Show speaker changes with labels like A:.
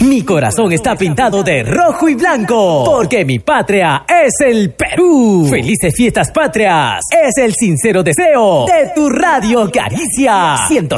A: Mi corazón está pintado de rojo y blanco, porque mi patria es el Perú. Felices fiestas patrias, es el sincero deseo de tu Radio Caricia 105.9.